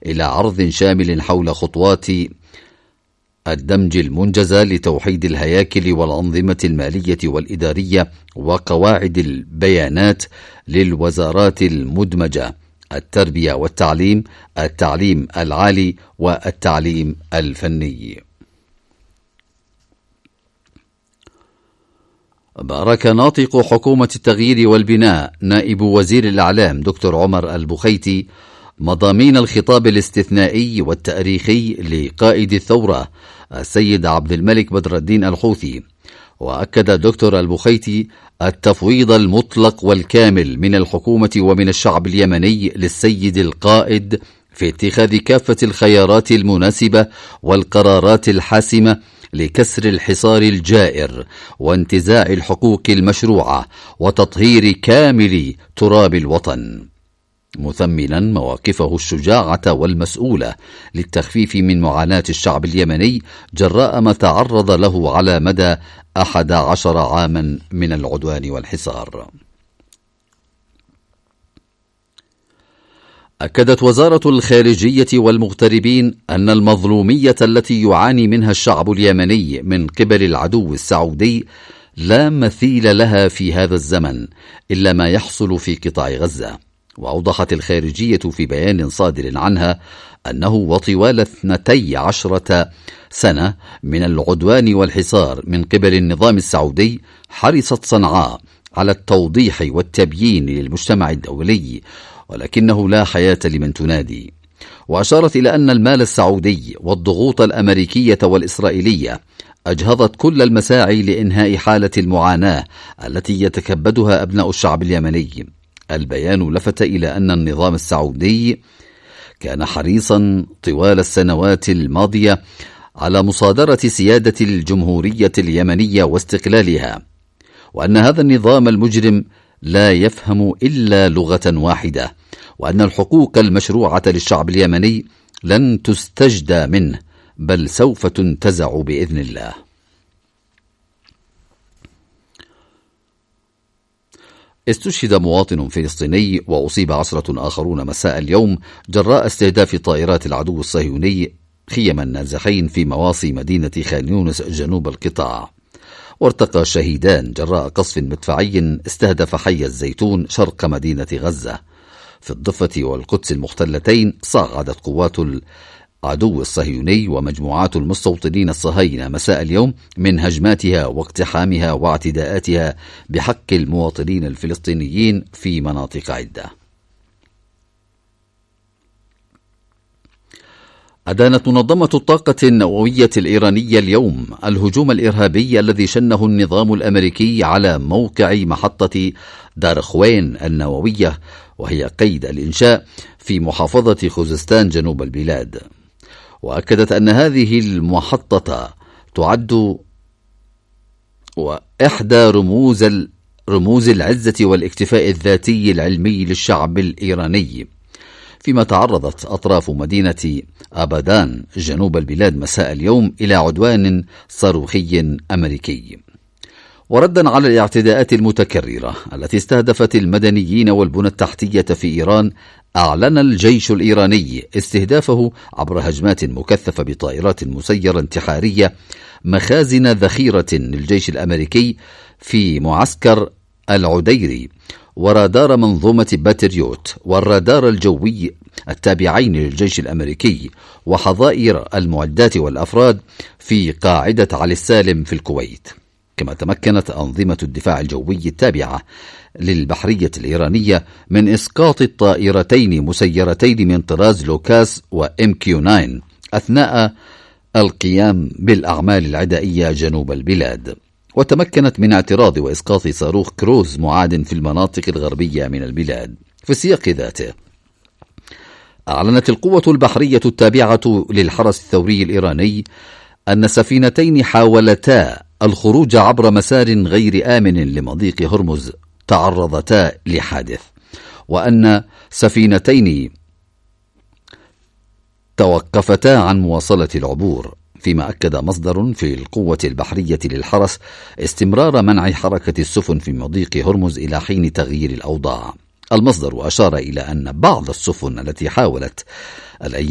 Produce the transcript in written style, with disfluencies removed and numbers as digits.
إلى عرض شامل حول خطوات الدمج المنجزة لتوحيد الهياكل والأنظمة المالية والإدارية وقواعد البيانات للوزارات المدمجة: التربية والتعليم، التعليم العالي، والتعليم الفني. بارك ناطق حكومة التغيير والبناء نائب وزير الإعلام دكتور عمر البخيتي مضامين الخطاب الاستثنائي والتاريخي لقائد الثورة السيد عبد الملك بدر الدين الحوثي. وأكد دكتور البخيتي التفويض المطلق والكامل من الحكومة ومن الشعب اليمني للسيد القائد في اتخاذ كافة الخيارات المناسبة والقرارات الحاسمة لكسر الحصار الجائر وانتزاع الحقوق المشروعة وتطهير كامل تراب الوطن، مثمنا مواقفه الشجاعة والمسؤولة للتخفيف من معاناة الشعب اليمني جراء ما تعرض له على مدى 11 عاما من العدوان والحصار. أكدت وزارة الخارجية والمغتربين أن المظلومية التي يعاني منها الشعب اليمني من قبل العدو السعودي لا مثيل لها في هذا الزمن إلا ما يحصل في قطاع غزة. وأوضحت الخارجية في بيان صادر عنها أنه وطوال 12 سنة من العدوان والحصار من قبل النظام السعودي حرصت صنعاء على التوضيح والتبيين للمجتمع الدولي، ولكنه لا حياة لمن تنادي. وأشارت إلى أن المال السعودي والضغوط الأمريكية والإسرائيلية أجهضت كل المساعي لإنهاء حالة المعاناة التي يتكبدها أبناء الشعب اليمني. البيان لفت إلى أن النظام السعودي كان حريصا طوال السنوات الماضية على مصادرة سيادة الجمهورية اليمنية واستقلالها، وأن هذا النظام المجرم لا يفهم إلا لغة واحدة، وأن الحقوق المشروعة للشعب اليمني لن تستجدى منه بل سوف تنتزع بإذن الله. استشهد مواطن فلسطيني وأصيب 10 آخرون مساء اليوم جراء استهداف طائرات العدو الصهيوني خيم النازحين في مواصي مدينة خان يونس جنوب القطاع. وارتقى شهيدان جراء قصف مدفعي استهدف حي الزيتون شرق مدينة غزة. في الضفة والقدس المحتلتين صعدت قوات العدو الصهيوني ومجموعات المستوطنين الصهاينة مساء اليوم من هجماتها واقتحامها واعتداءاتها بحق المواطنين الفلسطينيين في مناطق عدة. أدانت منظمة الطاقة النووية الإيرانية اليوم الهجوم الإرهابي الذي شنه النظام الأمريكي على موقع محطة دارخوين النووية، وهي قيد الإنشاء في محافظة خوزستان جنوب البلاد. وأكدت أن هذه المحطة تعد وإحدى رموز العزة والاكتفاء الذاتي العلمي للشعب الإيراني، فيما تعرضت أطراف مدينة أبادان جنوب البلاد مساء اليوم إلى عدوان صاروخي أمريكي. وردا على الاعتداءات المتكررة التي استهدفت المدنيين والبنى التحتية في إيران، أعلن الجيش الإيراني استهدافه عبر هجمات مكثفة بطائرات مسيرة انتحارية مخازن ذخيرة للجيش الأمريكي في معسكر العديري، ورادار منظومة باتريوت والرادار الجوي التابعين للجيش الأمريكي، وحظائر المعدات والأفراد في قاعدة علي السالم في الكويت. كما تمكنت أنظمة الدفاع الجوي التابعة للبحرية الإيرانية من إسقاط الطائرتين مسيرتين من طراز لوكاس وMQ-9 أثناء القيام بالأعمال العدائية جنوب البلاد. وتمكنت من اعتراض وإسقاط صاروخ كروز معاد في المناطق الغربية من البلاد. في السياق ذاته، أعلنت القوة البحرية التابعة للحرس الثوري الإيراني أن سفينتين حاولتا الخروج عبر مسار غير آمن لمضيق هرمز تعرضتا لحادث، وأن سفينتين توقفتا عن مواصلة العبور، فيما أكد مصدر في القوة البحرية للحرس استمرار منع حركة السفن في مضيق هرمز إلى حين تغيير الأوضاع. المصدر أشار إلى أن بعض السفن التي حاولت الأيام